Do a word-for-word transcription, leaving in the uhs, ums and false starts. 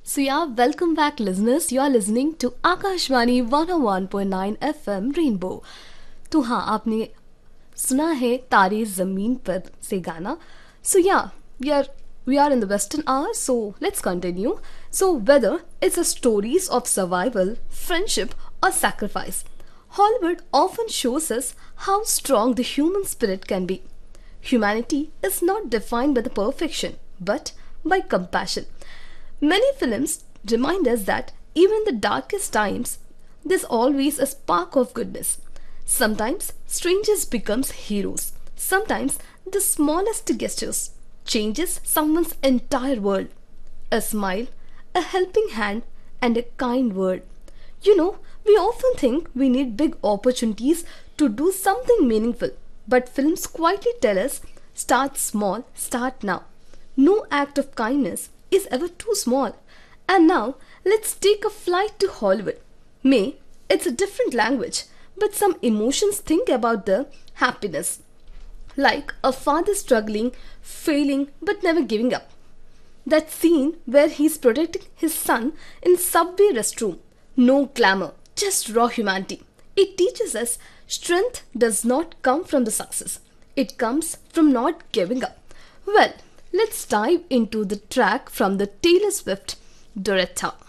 So yeah, welcome back listeners. You are listening to Akashvani one oh one point nine F M Rainbow. तो हाँ आपने सुना है तारे ज़मीन पर से गाना. So yeah, we are we are in the Western hour. So let's continue. So whether it's a stories of survival, friendship, or sacrifice, Hollywood often shows us how strong the human spirit can be. Humanity is not defined by the perfection, but by compassion. Many films remind us that even in the darkest times, there's always a spark of goodness. Sometimes strangers becomes heroes. Sometimes the smallest gestures changes someone's entire world. A smile, a helping hand, and a kind word. You know, we often think we need big opportunities to do something meaningful, but films quietly tell us start small, start now. No act of kindness is ever too small. And now, let's take a flight to Hollywood. May, it's a different language, but some emotions think about the happiness. Like a father struggling, failing, but never giving up. That scene where he's protecting his son in subway restroom. No glamour, just raw humanity. It teaches us strength does not come from the success. It comes from not giving up. Well, let's dive into the track from the Taylor Swift Doretta.